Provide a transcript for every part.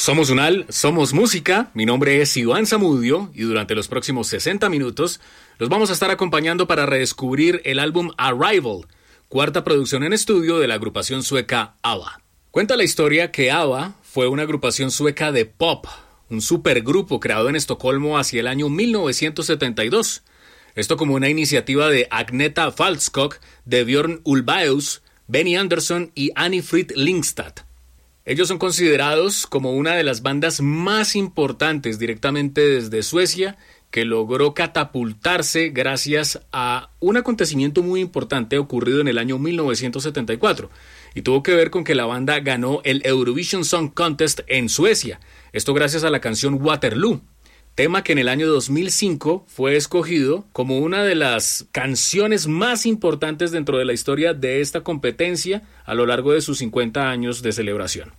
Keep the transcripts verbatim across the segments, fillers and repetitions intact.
Somos Unal, somos música, mi nombre es Iván Zamudio y durante los próximos sesenta minutos los vamos a estar acompañando para redescubrir el álbum Arrival, cuarta producción en estudio de la agrupación sueca ABBA. Cuenta la historia que ABBA fue una agrupación sueca de pop, un supergrupo creado en Estocolmo hacia el año mil novecientos setenta y dos. Esto como una iniciativa de Agneta Falskog, de Björn Ulvaeus, Benny Andersson y Anni-Frid Lyngstad. Ellos son considerados como una de las bandas más importantes directamente desde Suecia, que logró catapultarse gracias a un acontecimiento muy importante ocurrido en el año mil novecientos setenta y cuatro, y tuvo que ver con que la banda ganó el Eurovision Song Contest en Suecia, esto gracias a la canción Waterloo, tema que en el año dos mil cinco fue escogido como una de las canciones más importantes dentro de la historia de esta competencia a lo largo de sus cincuenta años de celebración.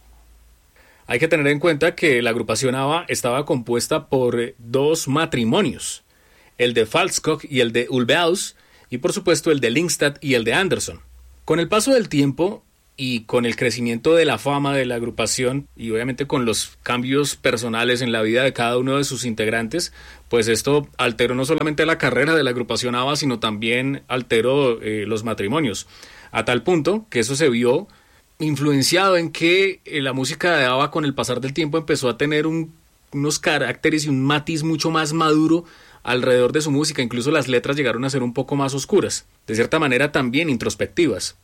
Hay que tener en cuenta que la agrupación ABBA estaba compuesta por dos matrimonios, el de Falskog y el de Ulvaeus, y por supuesto el de Lyngstad y el de Andersson. Con el paso del tiempo y con el crecimiento de la fama de la agrupación y obviamente con los cambios personales en la vida de cada uno de sus integrantes, pues esto alteró no solamente la carrera de la agrupación ABBA, sino también alteró eh, los matrimonios, a tal punto que eso se vio influenciado en que eh, la música de ABBA con el pasar del tiempo empezó a tener un, unos caracteres y un matiz mucho más maduro alrededor de su música. Incluso las letras llegaron a ser un poco más oscuras, de cierta manera también introspectivas.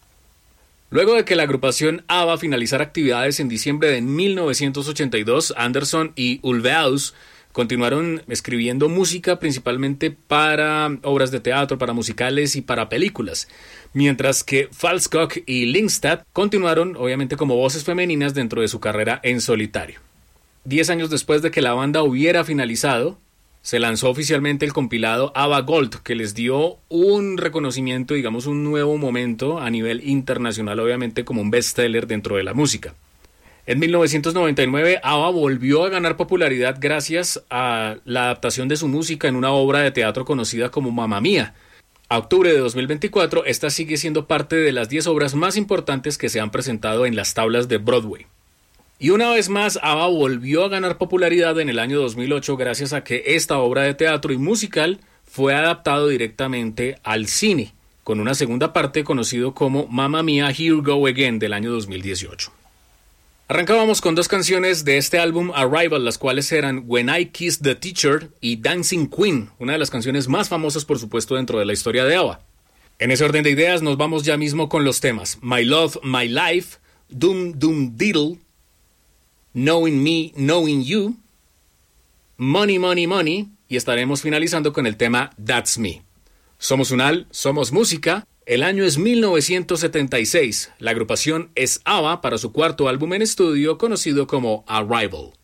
Luego de que la agrupación ABBA finalizara actividades en diciembre de mil novecientos ochenta y dos, Andersson y Ulvaeus continuaron escribiendo música principalmente para obras de teatro, para musicales y para películas, mientras que Falskog y Lyngstad continuaron obviamente como voces femeninas dentro de su carrera en solitario. Diez años después de que la banda hubiera finalizado, se lanzó oficialmente el compilado ABBA Gold, que les dio un reconocimiento, digamos un nuevo momento a nivel internacional, obviamente como un bestseller dentro de la música. En mil novecientos noventa y nueve, ABBA volvió a ganar popularidad gracias a la adaptación de su música en una obra de teatro conocida como Mamma Mía. A octubre de dos mil veinticuatro, esta sigue siendo parte de las diez obras más importantes que se han presentado en las tablas de Broadway. Y una vez más, ABBA volvió a ganar popularidad en el año dos mil ocho gracias a que esta obra de teatro y musical fue adaptado directamente al cine, con una segunda parte conocido como Mamma Mia, Here We Go Again del año dos mil dieciocho. Arrancábamos con dos canciones de este álbum Arrival, las cuales eran When I Kissed the Teacher y Dancing Queen, una de las canciones más famosas por supuesto dentro de la historia de ABBA. En ese orden de ideas nos vamos ya mismo con los temas My Love, My Life, Doom Doom Diddle, Knowing Me, Knowing You, Money Money Money y estaremos finalizando con el tema That's Me. Somos Unal, somos música. El año es mil novecientos setenta y seis. La agrupación es ABBA para su cuarto álbum en estudio conocido como Arrival.